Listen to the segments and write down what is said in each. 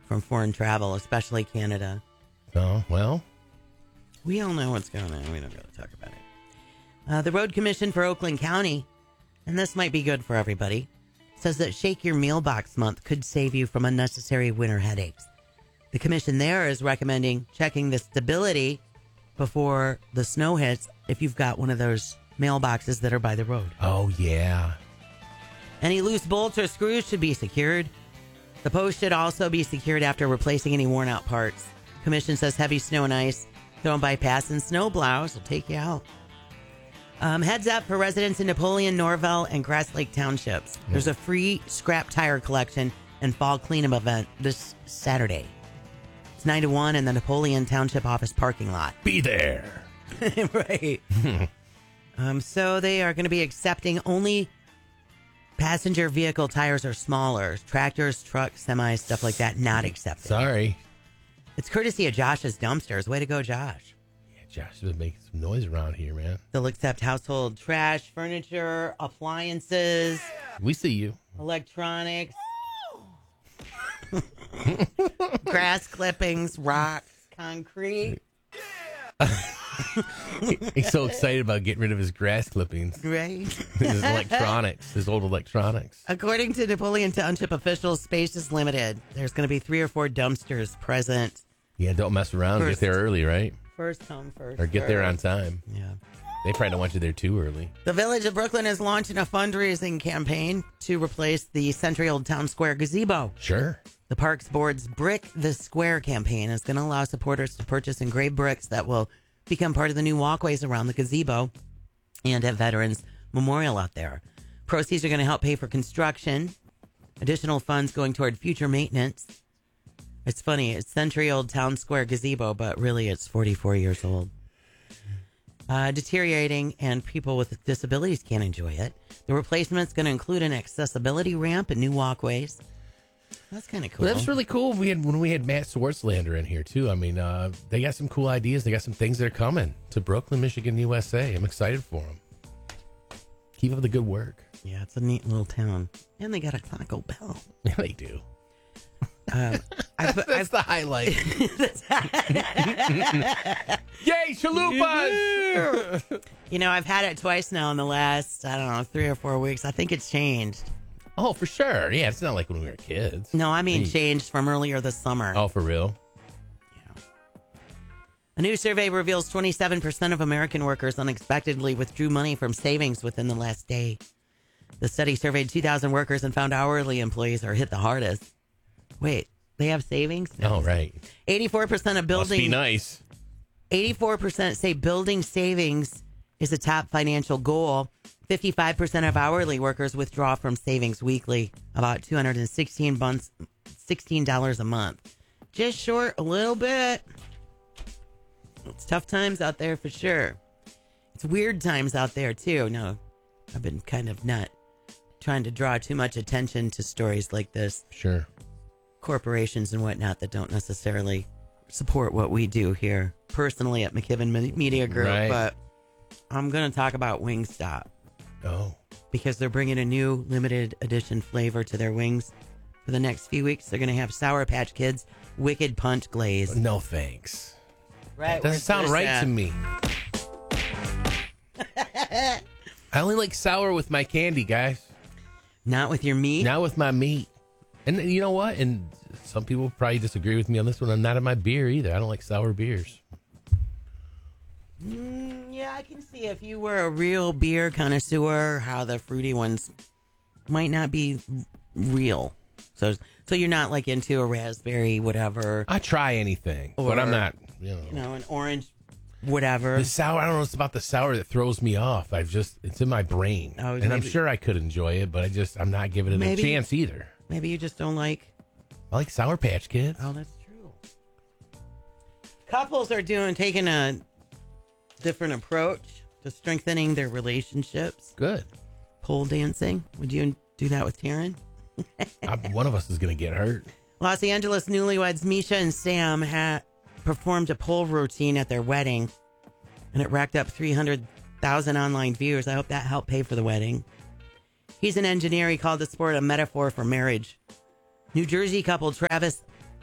from foreign travel, especially Canada. Oh, well. We all know what's going on. We don't got to talk about it. The Road Commission for Oakland County, and this might be good for everybody, says that Shake Your Mailbox Month could save you from unnecessary winter headaches. The commission there is recommending checking the stability before the snow hits if you've got one of those mailboxes that are by the road. Oh, yeah. Any loose bolts or screws should be secured. The post should also be secured after replacing any worn out parts. Commission says heavy snow and ice thrown by passing snow plows will take you out. Heads up for residents in Napoleon, Norvell, and Grass Lake Townships. There's a free scrap tire collection and fall cleanup event this Saturday. It's 9 to 1 in the Napoleon Township office parking lot. Be there. Right. So they are going to be accepting only passenger vehicle tires or smaller. Tractors, trucks, semis, stuff like that, not accepted. Sorry. It's courtesy of Josh's Dumpsters. Way to go, Josh. Yeah, Josh has been making some noise around here, man. They'll accept household trash, furniture, appliances. We see you. Electronics. Grass clippings, rocks, concrete. He's so excited about getting rid of his grass clippings. Right. His electronics, his old electronics. According to Napoleon Township officials, space is limited. There's going to be 3 or 4 dumpsters present. Yeah, don't mess around. Get there early, right? First come, first Or get served. there on time. Yeah. They probably don't want you there too early. The Village of Brooklyn is launching a fundraising campaign to replace the Century Old Town Square gazebo. Sure. The Parks Board's Brick the Square campaign is going to allow supporters to purchase engraved bricks that will become part of the new walkways around the gazebo and at Veterans Memorial out there. Proceeds are going to help pay for construction, additional funds going toward future maintenance. It's funny, it's Century Old Town Square gazebo, but really it's 44 years old. Deteriorating, and people with disabilities can't enjoy it. The replacement's going to include an accessibility ramp and new walkways. That's kind of cool. Well, that was really cool. When we had Matt Swartzlander in here too. I mean, they got some cool ideas. They got some things that are coming to Brooklyn, Michigan, USA. I'm excited for them. Keep up the good work. Yeah, it's a neat little town, and they got a Taco Bell. Yeah, they do. That's the highlight. Yay, chalupas! You know, I've had it twice now in the last, 3 or 4 weeks. I think it's changed. Oh, for sure. Yeah, it's not like when we were kids. No, I mean changed from earlier this summer. Oh, for real? Yeah. A new survey reveals 27% of American workers unexpectedly withdrew money from savings within the last day. The study surveyed 2,000 workers and found hourly employees are hit the hardest. Wait, they have savings? No. Oh, right. 84% of building... Must be nice. 84% say building savings is a top financial goal. 55% of hourly workers withdraw from savings weekly, about $216 a month. Just short a little bit. It's tough times out there for sure. It's weird times out there too. No, I've been kind of not trying to draw too much attention to stories like this. Sure. Corporations and whatnot that don't necessarily support what we do here personally at McKibben Media Group. Right. But I'm going to talk about Wingstop. Oh. Because they're bringing a new limited edition flavor to their wings. For the next few weeks, they're going to have Sour Patch Kids Wicked Punch Glaze. No thanks. Right. That doesn't sound right to me. I only like sour with my candy, guys. Not with your meat? Not with my meat. And you know what? And some people probably disagree with me on this one. I'm not in my beer either. I don't like sour beers. Yeah, I can see if you were a real beer connoisseur, how the fruity ones might not be real. So you're not like into a raspberry, whatever. I try anything, but I'm not, an orange, whatever. The sour, I don't know. It's about the sour that throws me off. it's in my brain. Oh, and I'm sure I could enjoy it, but I'm not giving it a chance either. Maybe you just don't like. I like Sour Patch Kids. Oh, that's true. Couples are taking a different approach to strengthening their relationships. Good. Pole dancing. Would you do that with Taryn? One of us is going to get hurt. Los Angeles newlyweds Misha and Sam performed a pole routine at their wedding, and it racked up 300,000 online views. I hope that helped pay for the wedding. He's an engineer. He called the sport a metaphor for marriage. New Jersey couple Travis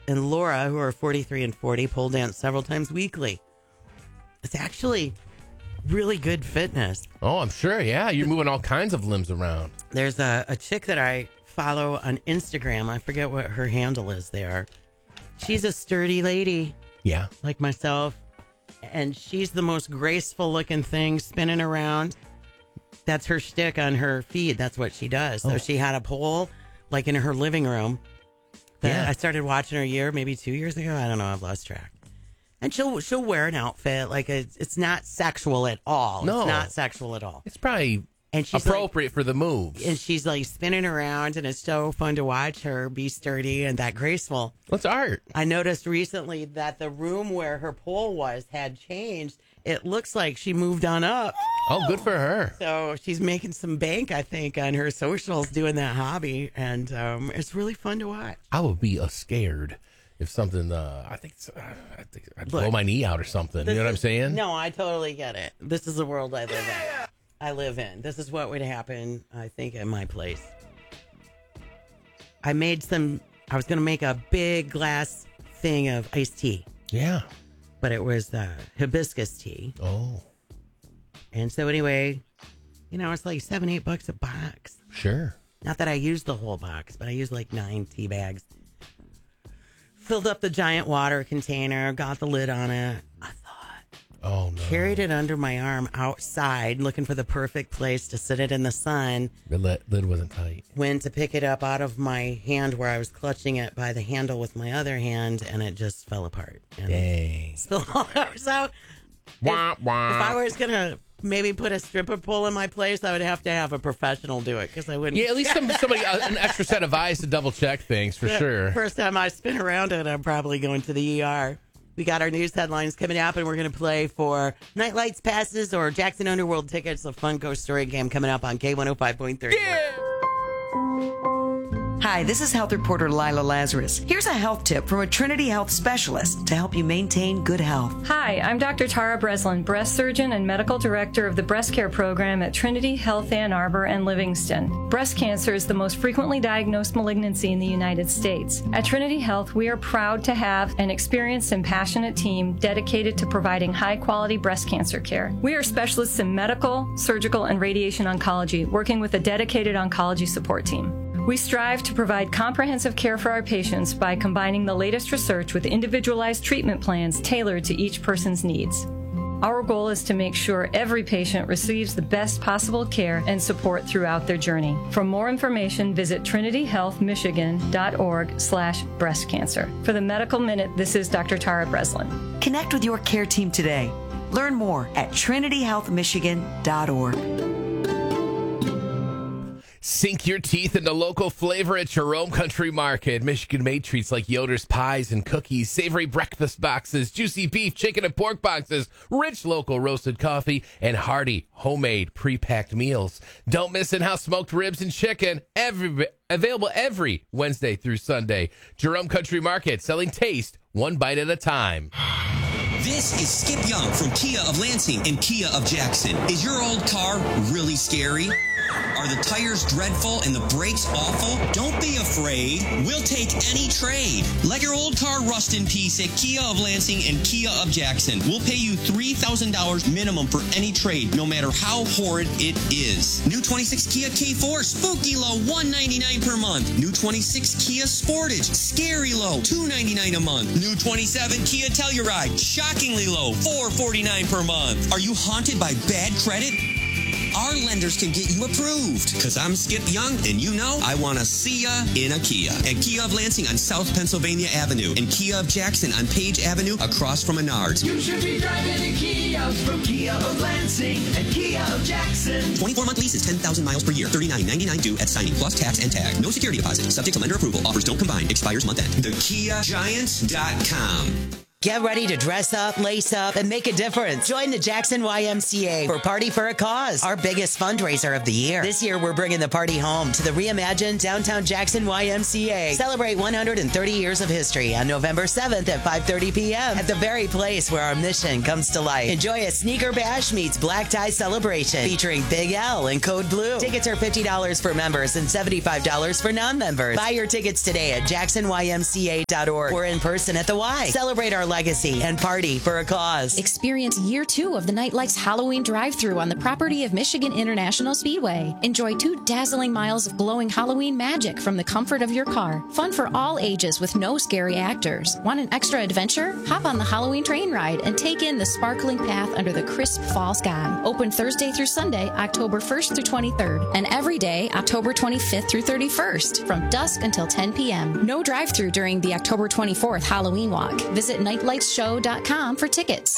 and Laura, who are 43 and 40, pole dance several times weekly. It's actually really good fitness. Oh, I'm sure. Yeah, you're moving all kinds of limbs around. There's a chick that I follow on Instagram. I forget what her handle is there. She's a sturdy lady. Yeah. Like myself. And she's the most graceful looking thing spinning around. That's her shtick on her feed. That's what she does. So she had a pole like in her living room. I started watching her maybe 2 years ago. I don't know. I've lost track. And she'll wear an outfit like it's not sexual at all. No. It's not sexual at all. It's probably and she's appropriate for the moves. And she's like spinning around, and it's so fun to watch her be sturdy and that graceful. That's art. I noticed recently that the room where her pole had changed. It looks like she moved on up. Oh, good for her. So she's making some bank, I think, on her socials doing that hobby. And it's really fun to watch. I would be scared if something, I think I'd blow my knee out or something. You know what I'm saying? No, I totally get it. This is the world I live in. This is what would happen, I think, at my place. I was going to make a big glass thing of iced tea. Yeah. But it was hibiscus tea. Oh. And so anyway, it's like $7-8 a box. Sure. Not that I used the whole box, but I used like 9 tea bags. Filled up the giant water container, got the lid on it. I thought. Oh, no. Carried it under my arm outside, looking for the perfect place to sit it in the sun. The lid wasn't tight. Went to pick it up out of my hand where I was clutching it by the handle with my other hand, and it just fell apart. And dang. Spilled all over. So if I was going to maybe put a stripper pole in my place, I would have to have a professional do it because I wouldn't. Yeah, at least somebody, an extra set of eyes to double check things for sure. First time I spin around it, I'm probably going to the ER. We got our news headlines coming up, and we're going to play for Night Lights passes or Jackson Underworld tickets. A fun ghost story game coming up on K105.3. Yeah! Hi, this is health reporter Lila Lazarus. Here's a health tip from a Trinity Health specialist to help you maintain good health. Hi, I'm Dr. Tara Breslin, breast surgeon and medical director of the breast care program at Trinity Health Ann Arbor and Livingston. Breast cancer is the most frequently diagnosed malignancy in the United States. At Trinity Health, we are proud to have an experienced and passionate team dedicated to providing high-quality breast cancer care. We are specialists in medical, surgical, and radiation oncology, working with a dedicated oncology support team. We strive to provide comprehensive care for our patients by combining the latest research with individualized treatment plans tailored to each person's needs. Our goal is to make sure every patient receives the best possible care and support throughout their journey. For more information, visit trinityhealthmichigan.org/breastcancer. For the Medical Minute, this is Dr. Tara Breslin. Connect with your care team today. Learn more at trinityhealthmichigan.org. Sink your teeth into local flavor at Jerome Country Market. Michigan-made treats like Yoder's pies and cookies, savory breakfast boxes, juicy beef, chicken, and pork boxes, rich local roasted coffee, and hearty homemade pre-packed meals. Don't miss in-house smoked ribs and chicken. Available every Wednesday through Sunday. Jerome Country Market, selling taste one bite at a time. This is Skip Young from Kia of Lansing and Kia of Jackson. Is your old car really scary? Are the tires dreadful and the brakes awful? Don't be afraid. We'll take any trade. Let your old car rust in peace at Kia of Lansing and Kia of Jackson. We'll pay you $3,000 minimum for any trade, no matter how horrid it is. New 26 Kia K4, spooky low, $199 per month. New 26 Kia Sportage, scary low, $299 a month. New 27 Kia Telluride, shockingly low, $449 per month. Are you haunted by bad credit? Our lenders can get you approved. Because I'm Skip Young, and you know I want to see ya in a Kia. At Kia of Lansing on South Pennsylvania Avenue and Kia of Jackson on Page Avenue across from Menards. You should be driving a Kia from Kia of Lansing and Kia of Jackson. 24-month lease is 10,000 miles per year. $39.99 due at signing plus tax and tag. No security deposit. Subject to lender approval. Offers don't combine. Expires month end. TheKiaGiant.com. Get ready to dress up, lace up, and make a difference. Join the Jackson YMCA for Party for a Cause, our biggest fundraiser of the year. This year, we're bringing the party home to the reimagined downtown Jackson YMCA. Celebrate 130 years of history on November 7th at 5:30 p.m. at the very place where our mission comes to life. Enjoy a sneaker bash meets black tie celebration featuring Big L and Code Blue. Tickets are $50 for members and $75 for non-members. Buy your tickets today at jacksonymca.org or in person at the Y. Celebrate our legacy and party for a cause. Experience year 2 of the Nightlights Halloween drive-thru on the property of Michigan International Speedway. Enjoy 2 dazzling miles of glowing Halloween magic from the comfort of your car. Fun for all ages with no scary actors. Want an extra adventure? Hop on the Halloween train ride and take in the sparkling path under the crisp fall sky. Open Thursday through Sunday, October 1st through 23rd, and every day, October 25th through 31st, from dusk until 10 p.m. No drive-thru during the October 24th Halloween walk. Visit nightlightsshow.com for tickets.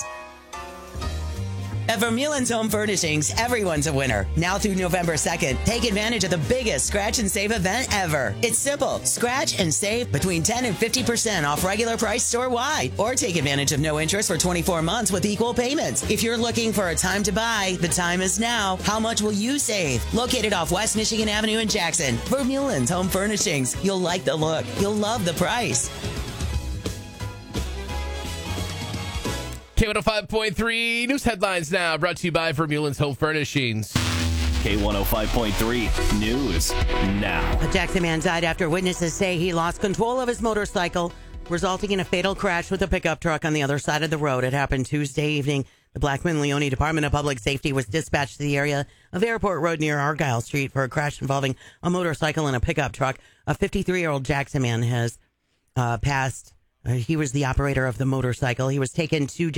At Vermeulen's Home Furnishings, everyone's a winner. Now through November 2nd, take advantage of the biggest scratch and save event ever. It's simple. Scratch and save between 10 and 50% off regular price store-wide. Or take advantage of no interest for 24 months with equal payments. If you're looking for a time to buy, the time is now. How much will you save? Located off West Michigan Avenue in Jackson, Vermeulen's Home Furnishings. You'll like the look. You'll love the price. K105.3 news headlines now brought to you by Vermeulen's Home Furnishings. K105.3 News now. A Jackson man died after witnesses say he lost control of his motorcycle, resulting in a fatal crash with a pickup truck on the other side of the road. It happened Tuesday evening. The Blackman-Leone Department of Public Safety was dispatched to the area of Airport Road near Argyle Street for a crash involving a motorcycle and a pickup truck. A 53-year-old Jackson man has passed. He was the operator of the motorcycle. He was taken to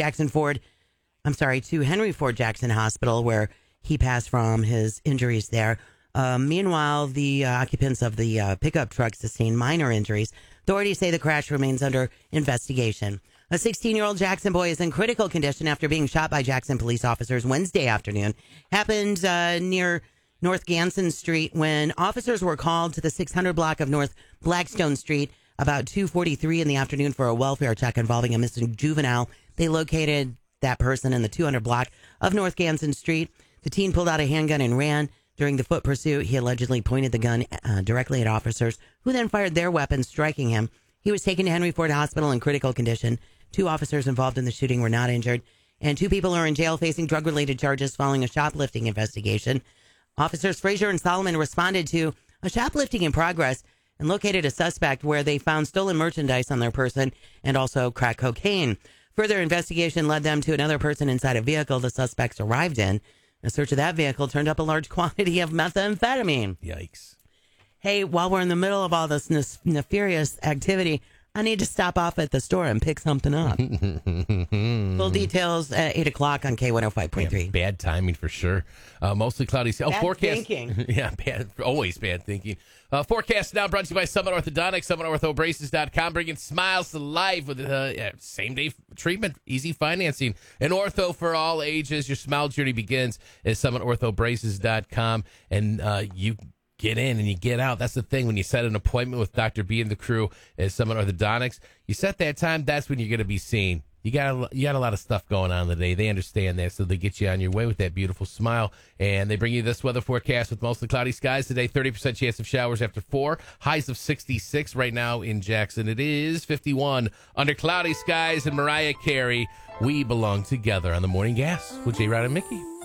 to Henry Ford Jackson Hospital, where he passed from his injuries there. Meanwhile, the occupants of the pickup truck sustained minor injuries. Authorities say the crash remains under investigation. A 16-year-old Jackson boy is in critical condition after being shot by Jackson police officers Wednesday afternoon. Happened near North Ganson Street when officers were called to the 600 block of North Blackstone Street about 2:43 in the afternoon for a welfare check involving a missing juvenile. They located that person in the 200 block of North Ganson Street. The teen pulled out a handgun and ran. During the foot pursuit, he allegedly pointed the gun directly at officers, who then fired their weapons, striking him. He was taken to Henry Ford Hospital in critical condition. 2 officers involved in the shooting were not injured, and 2 people are in jail facing drug-related charges following a shoplifting investigation. Officers Frazier and Solomon responded to a shoplifting in progress and located a suspect where they found stolen merchandise on their person and also crack cocaine. Further investigation led them to another person inside a vehicle the suspects arrived in. A search of that vehicle turned up a large quantity of methamphetamine. Yikes. Hey, while we're in the middle of all this nefarious activity, I need to stop off at the store and pick something up. Full details at 8 o'clock on K105.3. Yeah, bad timing for sure. Mostly cloudy. Bad forecast. thinking. Yeah, always bad thinking. Forecast now brought to you by Summit Orthodontics, SummitOrthoBraces.com, bringing smiles to life with same-day treatment, easy financing, and ortho for all ages. Your smile journey begins at SummitOrthoBraces.com, and you get in and you get out. That's the thing. When you set an appointment with Dr. B and the crew at Summit Orthodontics, you set that time, that's when you're going to be seen. You got a lot of stuff going on today. They understand that, so they get you on your way with that beautiful smile. And they bring you this weather forecast with mostly cloudy skies today. 30% chance of showers after 4. Highs of 66 right now in Jackson. It is 51 under cloudy skies. And Mariah Carey, We Belong Together on the Morning Gas with J. Rod and Mickey.